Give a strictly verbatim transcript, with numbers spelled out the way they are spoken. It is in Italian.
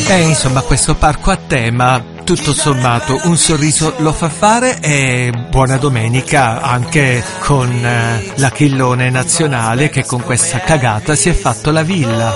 E insomma questo parco a tema, tutto sommato, un sorriso lo fa fare e buona domenica anche con eh, l'Achillone nazionale che con questa cagata si è fatto la villa.